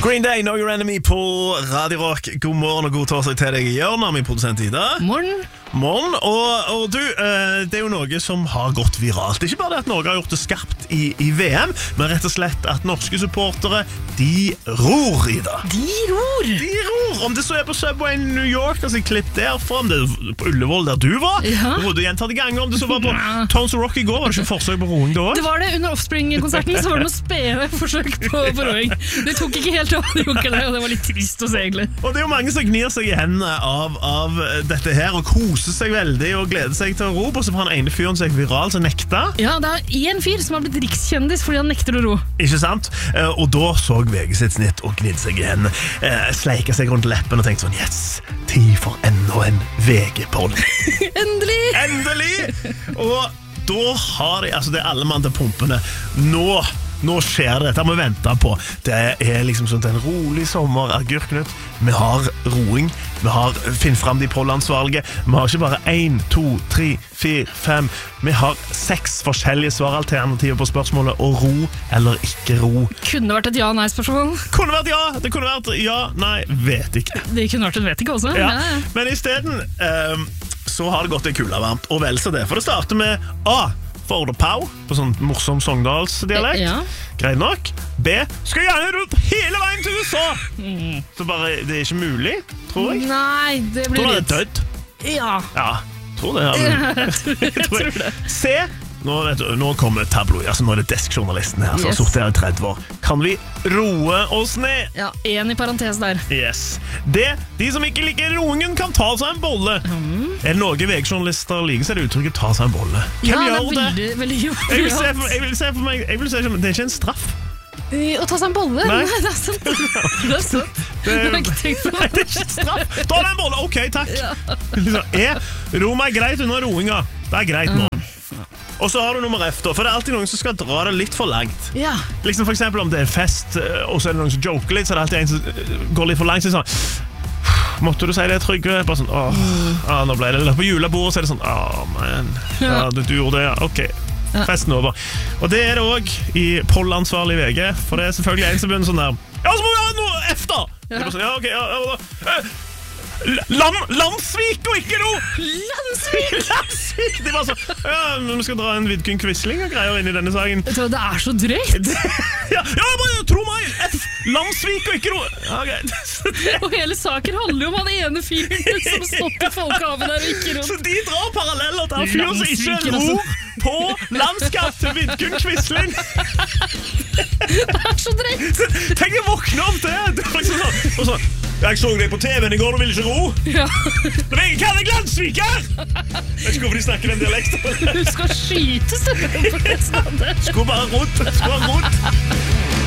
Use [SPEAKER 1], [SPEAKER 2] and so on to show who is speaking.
[SPEAKER 1] Green Day, Know Your Enemy på Radio Rock. God morgen og god torsdag til deg, Jørn, min produsent Ida.
[SPEAKER 2] Morgen.
[SPEAKER 1] Og du, det jo noe som har gått viralt. Ikke bare det at Norge har gjort det skarpt i VM, men rett og slett at norske supportere, de ror, Ida.
[SPEAKER 2] De ror!
[SPEAKER 1] Om det så på Subway i New York, altså klipp derfra, om det på Ullevål der du var, hvor du gjentatte ganger, om det så var på Tons Rock i går, var det ikke forsøk på roing da?
[SPEAKER 2] Det var det under Offspring-konserten, så var det noen spede forsøk på roing. Det tok ikke helt av, og det var litt trist å se egentlig.
[SPEAKER 1] Og det jo mange som gnir seg i hendene av dette her, og koser seg veldig og gleder seg til å ro, og så får han ene fyren seg viral som nekta.
[SPEAKER 2] Ja, det en fyr som har blitt rikskjendis fordi han nekter å ro.
[SPEAKER 1] Ikke sant? Og da så VG sitt snitt og gnidde seg i hendene, sleika seg rundt leppen og tenkte sånn, yes, tid for enda en VG-poll. Endelig! Og da har de, altså det alle mann til pumpene, nå skjer det, dette har vi ventet på. Det liksom sånn en rolig sommer, agurknøtt. Vi har roing, vi har finn frem de pollansvarlige. Vi har ikke bare 1, 2, 3, 4, 5. Vi har 6 forskjellige svaralternativer på spørsmålet å ro eller ikke ro.
[SPEAKER 2] Kunne det vært et ja-nei-spørsmål?
[SPEAKER 1] Kunne vært ja, det kunne vært ja, nei, vet ikke.
[SPEAKER 2] Det kunne vært en vet ikke også.
[SPEAKER 1] Ja. Men i stedet så har det gått en kula varmt, og vel så det. For det starter med A. Fordepau, på sånn morsom Sogndalsdialekt.
[SPEAKER 2] Ja.
[SPEAKER 1] Greit nok. B. Skal gjerne rundt hele veien til USA. Så bare, det ikke mulig, tror jeg.
[SPEAKER 2] Nei, det blir litt.
[SPEAKER 1] Tror du det dødd?
[SPEAKER 2] Ja.
[SPEAKER 1] Ja, tror det.
[SPEAKER 2] Jeg tror det.
[SPEAKER 1] C. Nå kommer tabloid, altså nå det deskjournalisten her som har sittet her i 30 år. Kan vi roe oss ned?
[SPEAKER 2] Ja, en i parentes der.
[SPEAKER 1] Yes. D. De som ikke liker roingen kan ta seg en bolle. Er det noe VG-journalister liker, så er det uttrykket ta seg en bolle. Hvem gjør det?
[SPEAKER 2] Veldig
[SPEAKER 1] jeg vil se for meg, det er ikke en straff.
[SPEAKER 2] Å ta seg en bolle?
[SPEAKER 1] Nei,
[SPEAKER 2] det er sant. Det er sant. Det har jeg ikke tenkt på.
[SPEAKER 1] Nei, det er ikke straff. Ta deg en bolle, ok, takk. Ja. Ro meg greit under roinga. Det er greit nå. Og så har du nummer F da, for det er alltid noen som skal dra det litt for langt.
[SPEAKER 2] Ja.
[SPEAKER 1] Liksom for eksempel om det er fest, og så er det noen som joker litt, så er det alltid en som går litt for langt, så er det sånn, måtte du si det, Trygve? Bare sånn, nå ble det, eller på julebordet så er det sånn, man, du gjorde det, ja, ok, festen over. Og det er det også i pollansvarlig VG, for det er selvfølgelig en som begynner sånn der, ja, så må vi ha noe F da! Ja, ok, Landsvik og ikke noe! Landsvik! Det var så, vi skal dra en Vidkun Quisling og greier inn i denne saken.
[SPEAKER 2] Det er så drøyt.
[SPEAKER 1] Ja, bare tro meg, F, Landsvik og ikke noe. Ja, greit.
[SPEAKER 2] Og hele saken handler jo om han ene fyren som stopper folkehavet der og ikke rundt.
[SPEAKER 1] Så de drar paralleller til han fyren som ikke ror på landskap til Vidkun Quisling.
[SPEAKER 2] Det så drøyt.
[SPEAKER 1] Tenk å våkne opp det. Det er liksom sånn, og sånn, jeg så deg på TV-en i går og ville ikke ro. Ja. Men jeg kan deg landsviker! Jeg vet ikke hvorfor de snakker den dialekten.
[SPEAKER 2] Du skal skytes.
[SPEAKER 1] Skulle bare rot.